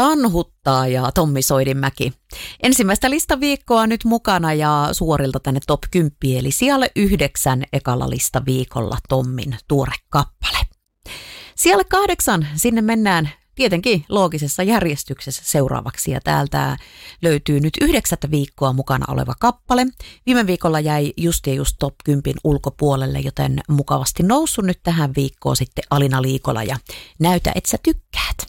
Tanhuttaa ja Tommi Soidinmäki. Ensimmäistä listaviikkoa nyt mukana ja suorilta tänne top 10, eli sijalle 9 ekalla listaviikolla Tommin tuore kappale. Sijalle 8 sinne mennään tietenkin loogisessa järjestyksessä seuraavaksi ja täältä löytyy nyt 9 viikkoa mukana oleva kappale. Viime viikolla jäi just top 10 ulkopuolelle, joten mukavasti noussut nyt tähän viikkoon sitten Alina Liikola ja Näytä, et sä tykkäät.